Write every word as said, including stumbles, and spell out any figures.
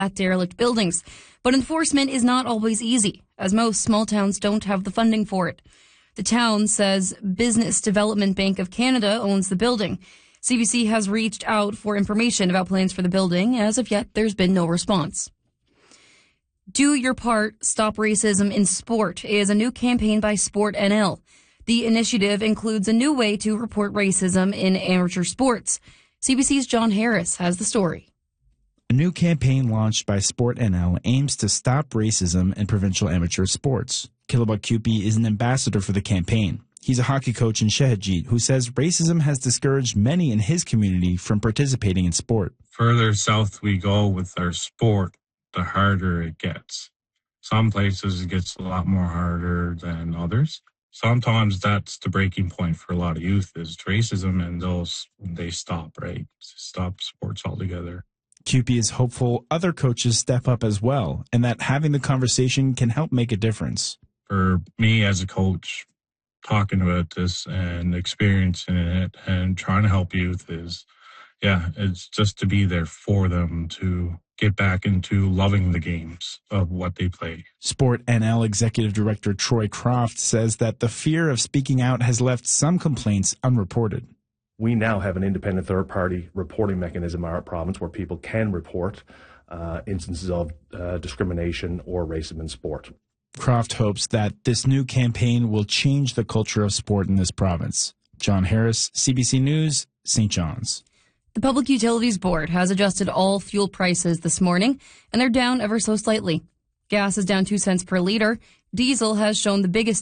at derelict buildings. But enforcement is not always easy, as most small towns don't have the funding for it. The town says Business Development Bank of Canada owns the building. C B C has reached out for information about plans for the building. As of yet, there's been no response. Do Your Part, Stop Racism in Sport is a new campaign by Sport N L. The initiative includes a new way to report racism in amateur sports. C B C's John Harris has the story. A new campaign launched by Sport N L aims to stop racism in provincial amateur sports. Killebuk Kewpie is an ambassador for the campaign. He's a hockey coach in Shehadjit who says racism has discouraged many in his community from participating in sport. Further south we go with our sport, the harder it gets. Some places it gets a lot more harder than others. Sometimes that's the breaking point for a lot of youth is racism, and those, they stop, right? Stop sports altogether. Kewpie is hopeful other coaches step up as well, and that having the conversation can help make a difference. For me as a coach, talking about this and experiencing it and trying to help youth is, yeah, it's just to be there for them to get back into loving the games of what they play. Sport N L Executive Director Troy Croft says that the fear of speaking out has left some complaints unreported. We now have an independent third-party reporting mechanism in our province where people can report uh, instances of uh, discrimination or racism in sport. Croft hopes that this new campaign will change the culture of sport in this province. John Harris, C B C News, Saint John's. The Public Utilities Board has adjusted all fuel prices this morning, and they're down ever so slightly. Gas is down two cents per litre. Diesel has shown the biggest